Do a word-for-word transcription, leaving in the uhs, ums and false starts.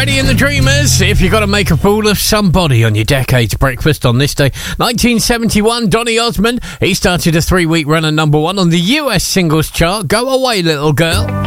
Freddie and the Dreamers, if you've got to make a fool of somebody on your Decades Breakfast on this day. nineteen seventy-one, Donny Osmond, he started a three-week run at number one on the U S singles chart. Go Away, Little Girl.